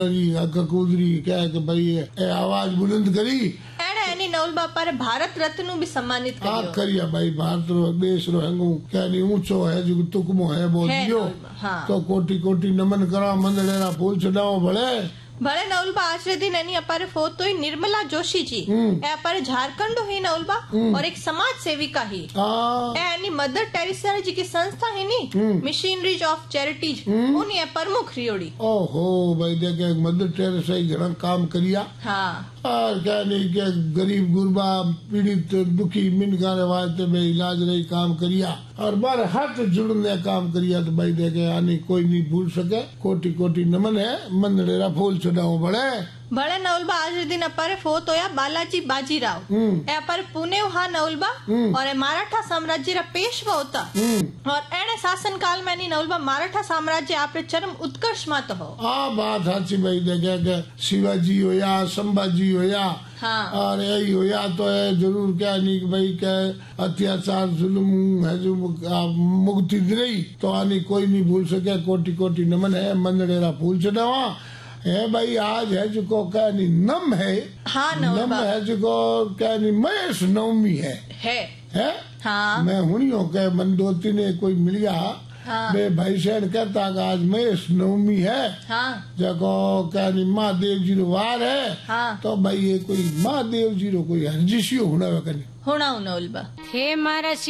ककूदरी क्या कि भाई ए आवाज बुलंद करी एनी नवल बापा रे भारत रत्न भी सम्मानित करियो। करिया भाई भारत रो देश रो हंगू क्या नहीं ऊंचो है जो तुकमो है बहुत दियो। हाँ। तो कोटि कोटि नमन करा मंदड़ेरा फूल चढ़ाओ भले नवलबा आश्रे दिन एनी अपारे फोत तो निर्मला जोशी जी ए अपारे झारखंड ही नवलबा और एक समाज सेविका ही एनी मदर टेरेसा जी की संस्था है नी मिशनरीज ऑफ चैरिटीज उन्हीं प्रमुख रियोड़ी। ओहो भाई देखे मदर टेरेसा ही घना काम करिया। हाँ। और क्या नहीं क्या गरीब गुरबा पीड़ित दुखी मिनका रे वास्ते में इलाज रही काम करिया और बार हाथ जुड़ने काम करिया। तो भाई देखे आनी कोई नहीं भूल सके कोटि कोटि नमन है मंदड़ेरा फूल चढ़ाओ बड़े नवलबा आज दिन अपारे फोत होया बालाजी बाजीराव ए अपारे पुणे हा नवलबा और ए मराठा साम्राज्य रा पेशवा होता और एने शासन काल में नवलबा मराठा साम्राज्य आपरे चरम उत्कर्ष में तो हो। बात साची भाई देखे शिवाजी होया संभाजी होया। हाँ। और यही होया तो है जरूर क्या नहीं भाई क्या अत्याचार जुल्म है जो मुक्ति रही तो आनी कोई नहीं भूल सके कोटि कोटि नमन है मंदड़ेरा फूल चढ़ावा है भाई आज है जो क्या नहीं नम है। हाँ, नम है जो क्या नहीं महेश नवमी है? हाँ। मैं हुई हो के मंदोती ने कोई मिल गया। हाँ। बे भाई सेठ कहता कि आज महेश नवमी है। हाँ। जगो क्या नहीं महादेव जी रो वार है। हाँ। तो भाई ये कोई महादेव जी रो कोई हरजिशियो होना वे होना नवलबा हे मारा